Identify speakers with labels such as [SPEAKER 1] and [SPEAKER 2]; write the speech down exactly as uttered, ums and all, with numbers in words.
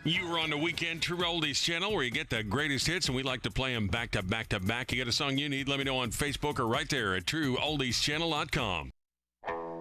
[SPEAKER 1] You were on the Weekend True Oldies channel where you get the greatest hits, and we like to play them back to back to back. You got a song you need, let me know on Facebook or right there at true oldies channel dot com.